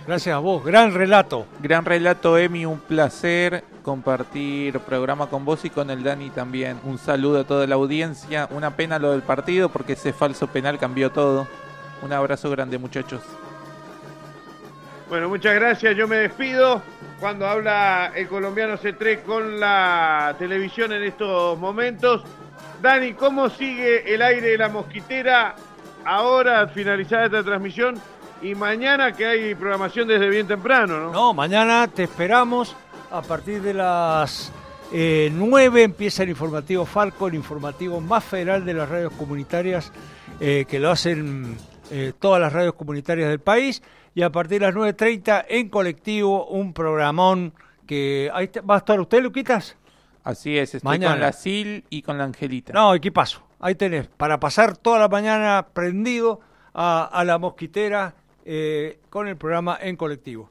Gracias a vos, gran relato. Gran relato, Emi, un placer compartir programa con vos y con el Dani también. Un saludo a toda la audiencia. Una pena lo del partido porque ese falso penal cambió todo. Un abrazo grande, muchachos. Bueno, muchas gracias. Yo me despido. Cuando habla el colombiano C3 con la televisión en estos momentos. Dani, ¿cómo sigue el aire de la Mosquitera ahora al finalizar esta transmisión? Y mañana que hay programación desde bien temprano, ¿no? No, mañana te esperamos a partir de las 9 empieza el informativo Falco, el informativo más federal de las radios comunitarias, que lo hacen todas las radios comunitarias del país, y a partir de las 9:30 en colectivo, un programón que... Ahí ¿va a estar usted, Luquitas? Así es, estoy mañana con la Sil y con la Angelita. No, equipazo, ahí tenés, para pasar toda la mañana prendido a la Mosquitera con el programa en colectivo.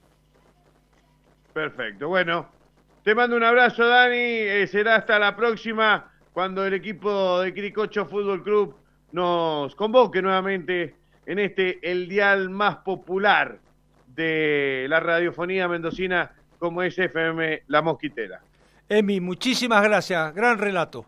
Perfecto, bueno, te mando un abrazo, Dani, será hasta la próxima cuando el equipo de Quiricocho Fútbol Club nos convoque nuevamente en el dial más popular de la radiofonía mendocina como es FM La Mosquitera. Emi, muchísimas gracias, gran relato.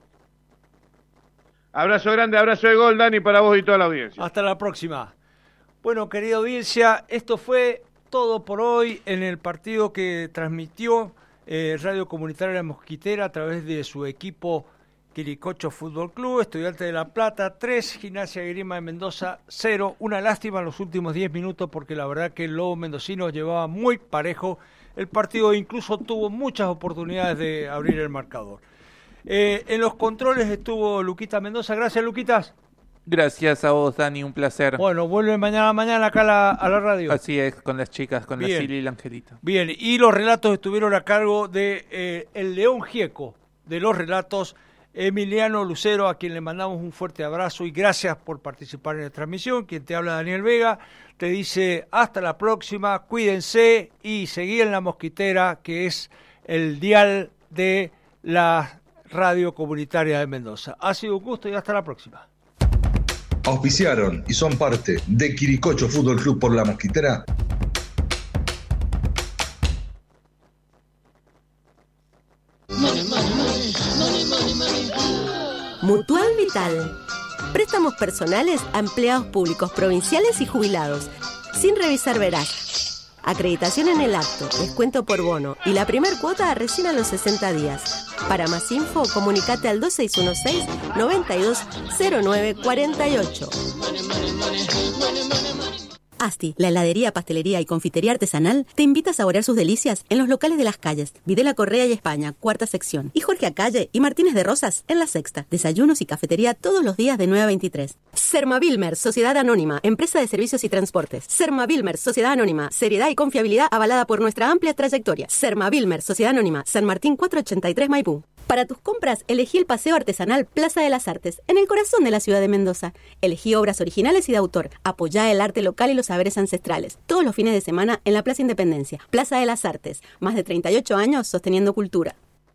Abrazo grande, abrazo de gol, Dani, para vos y toda la audiencia. Hasta la próxima. Bueno, querida audiencia, esto fue todo por hoy en el partido que transmitió Radio Comunitaria La Mosquitera a través de su equipo Quiricocho Fútbol Club, Estudiantes de La Plata 3, Gimnasia y Esgrima de Mendoza 0. Una lástima en los últimos 10 minutos porque la verdad que el Lobo mendocino llevaba muy parejo el partido e incluso tuvo muchas oportunidades de abrir el marcador. En los controles estuvo Luquita Mendoza. Gracias, Luquitas. Gracias a vos, Dani, un placer. Bueno, vuelve mañana acá a la radio. Así es, con las chicas, con la Silvia y la Angelita. Bien, y los relatos estuvieron a cargo de el León Gieco, de los relatos, Emiliano Lucero, a quien le mandamos un fuerte abrazo y gracias por participar en la transmisión. Quien te habla, Daniel Vega, te dice hasta la próxima, cuídense y seguí en La Mosquitera, que es el dial de la radio comunitaria de Mendoza. Ha sido un gusto y hasta la próxima. Auspiciaron y son parte de Quiricocho Fútbol Club por La Mosquitera. Mutual Vital. Préstamos personales a empleados públicos provinciales y jubilados, sin revisar veraz. Acreditación en el acto, descuento por bono y la primer cuota recién a los 60 días. Para más info, comunicate al 2616-920948. Asti, la heladería, pastelería y confitería artesanal, te invita a saborear sus delicias en los locales de Las Calles, Videla Correa y España, cuarta sección, y Jorge Acalle y Martínez de Rosas en la sexta. Desayunos y cafetería todos los días de 9 a 23. Sermavilmer, Sociedad Anónima, empresa de servicios y transportes. Sermavilmer, Sociedad Anónima, seriedad y confiabilidad avalada por nuestra amplia trayectoria. Sermavilmer, Sociedad Anónima, San Martín 483 Maipú. Para tus compras, elegí el Paseo Artesanal Plaza de las Artes, en el corazón de la ciudad de Mendoza. Elegí obras originales y de autor. Apoyá el arte local y los saberes ancestrales. Todos los fines de semana en la Plaza Independencia. Plaza de las Artes. Más de 38 años sosteniendo cultura.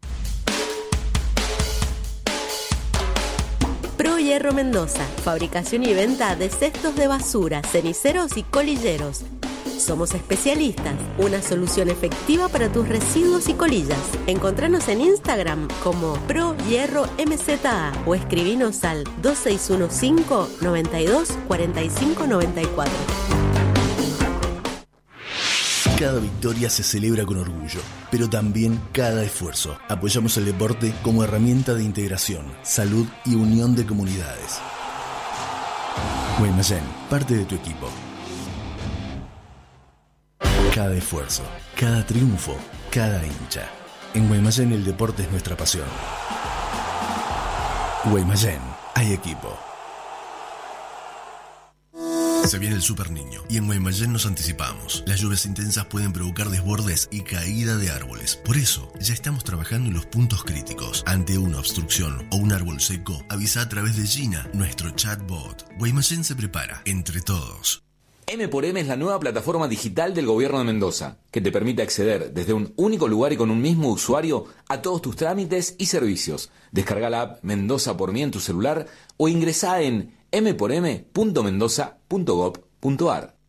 Pro Hierro Mendoza. Fabricación y venta de cestos de basura, ceniceros y colilleros. Somos especialistas, una solución efectiva para tus residuos y colillas. Encontranos en Instagram como Pro Hierro MZA o escribinos al 2615 92 45 94. Cada victoria se celebra con orgullo, pero también cada esfuerzo. Apoyamos el deporte como herramienta de integración, salud y unión de comunidades. Guaymallén, parte de tu equipo. Cada esfuerzo, cada triunfo, cada hincha. En Guaymallén el deporte es nuestra pasión. Guaymallén, hay equipo. Se viene el Super Niño y en Guaymallén nos anticipamos. Las lluvias intensas pueden provocar desbordes y caída de árboles. Por eso, ya estamos trabajando en los puntos críticos. Ante una obstrucción o un árbol seco, avisa a través de Gina, nuestro chatbot. Guaymallén se prepara, entre todos. M×M es la nueva plataforma digital del Gobierno de Mendoza, que te permite acceder desde un único lugar y con un mismo usuario a todos tus trámites y servicios. Descarga la app Mendoza por mí en tu celular o ingresá en m4m.mendoza.gov.ar.